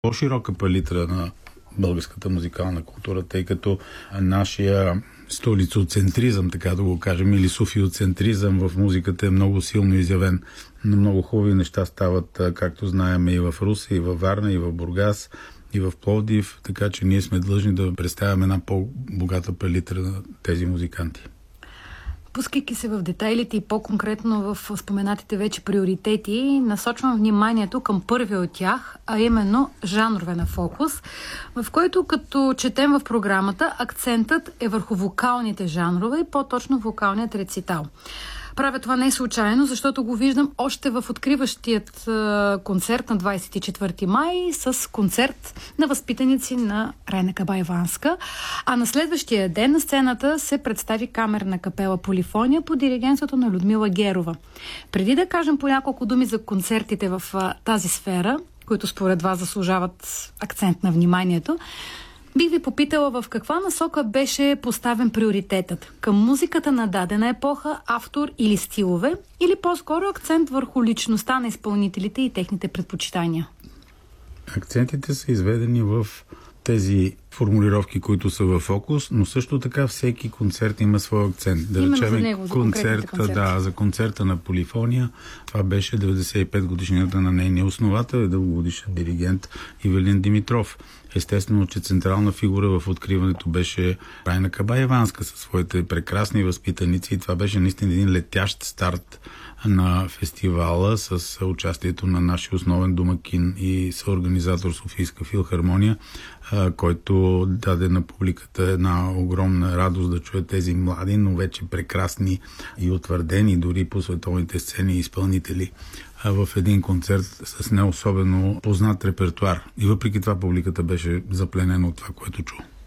по-широка палитра на българската музикална култура, тъй като нашия столицоцентризъм, така да го кажем, или суфиоцентризъм в музиката е много силно изявен. Но много хубави неща стават, както знаем, и в Русе, и във Варна, и в Бургас, и в Пловдив, така че ние сме длъжни да представяме една по-богата палитра на тези музиканти. Пускайки се в детайлите и по-конкретно в споменатите вече приоритети, насочвам вниманието към първия от тях, а именно жанрове на фокус, в който, като четем в програмата, акцентът е върху вокалните жанрове и по-точно вокалният рецитал. Правя това не случайно, защото го виждам още в откриващият концерт на 24 май с концерт на възпитаници на Райна Кабаеванска. А на следващия ден на сцената се представи камерна капела Полифония под диригентството на Людмила Герова. Преди да кажем по няколко думи за концертите в тази сфера, които според вас заслужават акцент на вниманието, бих ви попитала в каква насока беше поставен приоритетът? Към музиката на дадена епоха, автор или стилове? Или по-скоро акцент върху личността на изпълнителите и техните предпочитания? Акцентите са изведени в тези формулировки, които са в фокус, но също така всеки концерт има свой акцент. Да речем за концерта на Полифония, това беше 95 годишнината на нейния основател и дългогодишен диригент Ивелин Димитров. Естествено, че централна фигура в откриването беше Райна Кабаеванска със своите прекрасни възпитаници и това беше наистина един летящ старт на фестивала с участието на нашия основен домакин и съорганизатор Софийска филхармония, който даде на публиката една огромна радост да чуе тези млади, но вече прекрасни и утвърдени дори по световните сцени изпълнители в един концерт с не особено познат репертуар. И въпреки това публиката беше запленена от това, което чу.